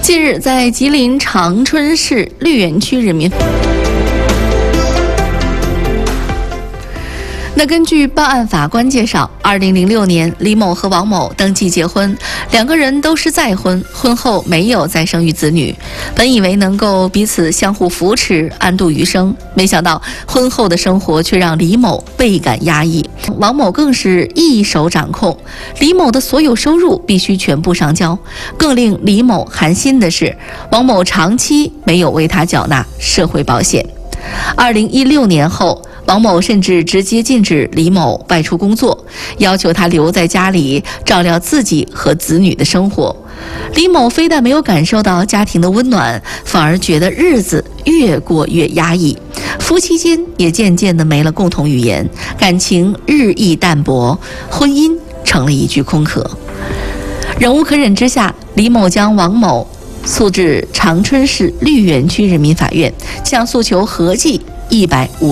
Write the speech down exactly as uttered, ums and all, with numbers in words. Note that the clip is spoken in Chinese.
近日，在吉林长春市绿园区人民那根据办案法官介绍，二零零六年，李某和王某登记结婚，两个人都是再婚，婚后没有再生育子女。本以为能够彼此相互扶持，安度余生，没想到婚后的生活却让李某倍感压抑。王某更是一手掌控，李某的所有收入必须全部上交。更令李某寒心的是，王某长期没有为他缴纳社会保险。二零一六年后，王某甚至直接禁止李某外出工作，要求他留在家里照料自己和子女的生活。李某非但没有感受到家庭的温暖，反而觉得日子越过越压抑，夫妻间也渐渐的没了共同语言，感情日益淡薄，婚姻成了一具空壳。忍无可忍之下，李某将王某诉至长春市绿园区人民法院，向诉求合计一百五。